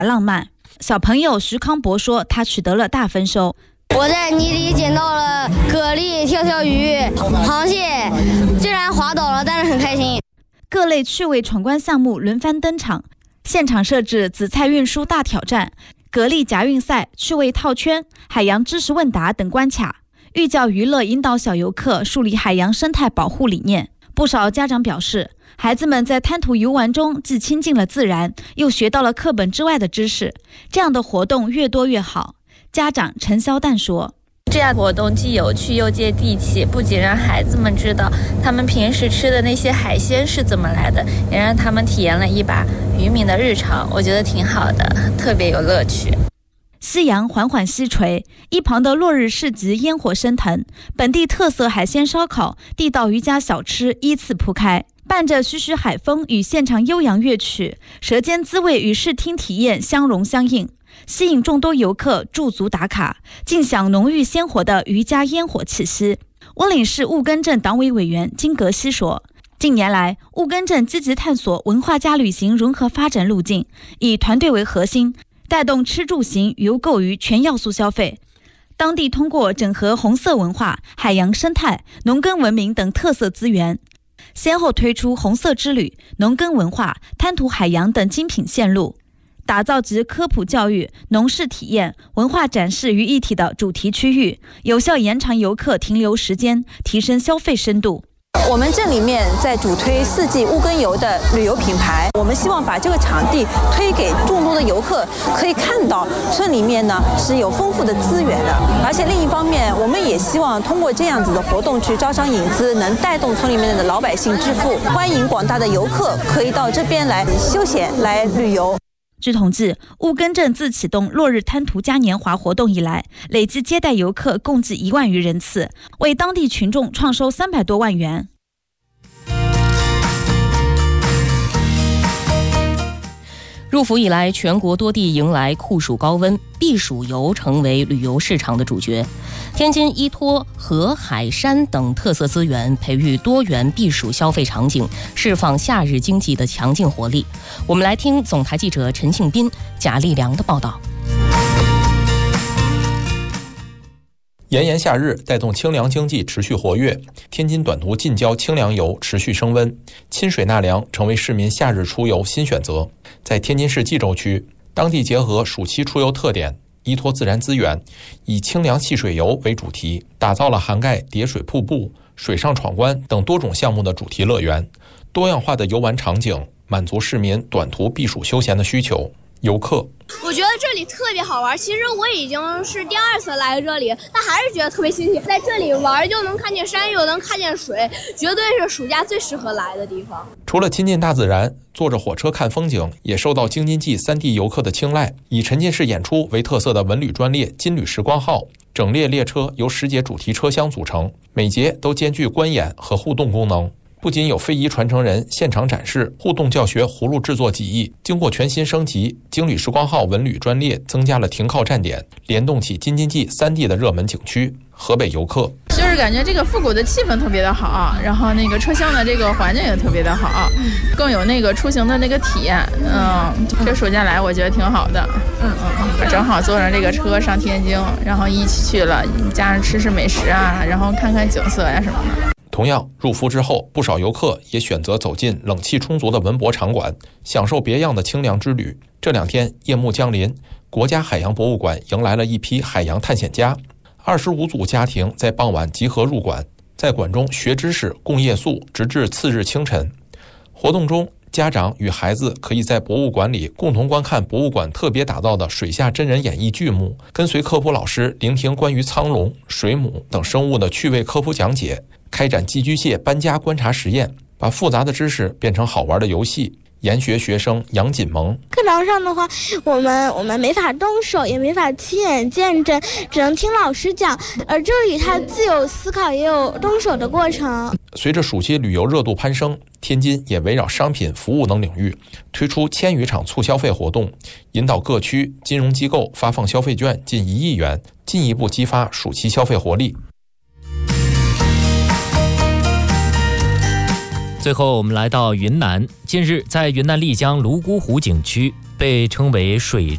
浪漫。小朋友徐康博说，他取得了大丰收。 我在泥里捡到了蛤蜊、跳跳鱼、螃蟹，虽然滑倒了，但是很开心。 各类趣味闯关项目轮番登场，现场设置紫菜运输大挑战、蛤蜊夹运赛、趣味套圈、海洋知识问答等关卡，寓教于乐，引导小游客树立海洋生态保护理念。不少家长表示，孩子们在滩涂游玩中既亲近了自然，又学到了课本之外的知识，这样的活动越多越好。家长陈肖蛋说， 这样活动既有趣又接地气，不仅让孩子们知道他们平时吃的那些海鲜是怎么来的，也让他们体验了一把渔民的日常，我觉得挺好的，特别有乐趣。 夕阳缓缓西垂，一旁的落日市集烟火升腾，本地特色海鲜烧烤、地道渔家小吃依次铺开，伴着徐徐海风与现场悠扬乐曲，舌尖滋味与视听体验相融相应，吸引众多游客驻足打卡，尽享浓郁鲜活的渔家烟火气息。窝岭市雾根镇党委委员金格西说，近年来，雾根镇积极探索文化加旅行融合发展路径，以团队为核心，带动吃住行游购娱全要素消费。当地通过整合红色文化、海洋生态、农耕文明等特色资源，先后推出红色之旅、农耕文化、滩涂海洋等精品线路，打造集科普教育、农事体验、文化展示于一体的主题区域，有效延长游客停留时间，提升消费深度。 我们镇里面在主推四季雾根游的旅游品牌，我们希望把这个场地推给众多的游客，可以看到村里面呢是有丰富的资源的，而且另一方面，我们也希望通过这样子的活动去招商引资，能带动村里面的老百姓致富，欢迎广大的游客可以到这边来休闲、来旅游。 据统计，雾根镇自启动落日滩涂嘉年华活动以来，累计接待游客共计1万余人次，为当地群众创收300多万元。 入伏以来，全国多地迎来酷暑高温，避暑游成为旅游市场的主角。天津依托河、海、山等特色资源，培育多元避暑消费场景，释放夏日经济的强劲活力。我们来听总台记者陈庆斌、贾立良的报道。 炎炎夏日带动清凉经济持续活跃，天津短途近郊清凉游持续升温，亲水纳凉成为市民夏日出游新选择。在天津市蓟州区，当地结合暑期出游特点，依托自然资源，以清凉戏水游为主题，打造了涵盖叠水瀑布、水上闯关等多种项目的主题乐园，多样化的游玩场景满足市民短途避暑休闲的需求。游客， 我觉得这里特别好玩，其实我已经是第2次来这里，但还是觉得特别新鲜。在这里玩就能看见山，又能看见水，绝对是暑假最适合来的地方。 除了亲近大自然，坐着火车看风景也受到京津冀3地游客的青睐。以沉浸式演出为特色的文旅专列金旅时光号，整列列车由10节主题车厢组成，每节都兼具观演和互动功能。不仅有非遗传承人现场展示、互动教学葫芦制作技艺，经过全新升级，京旅时光号文旅专列增加了停靠站点，联动起京津冀3地的热门景区。河北游客就是感觉这个复古的气氛特别的好，然后那个车厢的这个环境也特别的好，更有那个出行的那个体验。这暑假来我觉得挺好的。正好坐上这个车上天津，然后一起去了，加上吃美食啊，然后看看景色呀什么的。 同样，入伏之后，不少游客也选择走进冷气充足的文博场馆，享受别样的清凉之旅。这2天夜幕降临，国家海洋博物馆迎来了一批海洋探险家，25组家庭在傍晚集合入馆，在馆中学知识、共夜宿，直至次日清晨。活动中，家长与孩子可以在博物馆里共同观看博物馆特别打造的水下真人演绎剧目，跟随科普老师聆听关于苍龙、水母等生物的趣味科普讲解，开展寄居蟹搬家观察实验，把复杂的知识变成好玩的游戏。研学学生杨锦萌， 课堂上的话，我们没法动手，也没法亲眼见证，只能听老师讲。而这里它既有思考，也有动手的过程。 随着暑期旅游热度攀升，天津也围绕商品服务等领域推出1000余场促消费活动，引导各区金融机构发放消费券近1亿元，进一步激发暑期消费活力。 最后我们来到云南，近日在云南丽江泸沽湖景区被称为水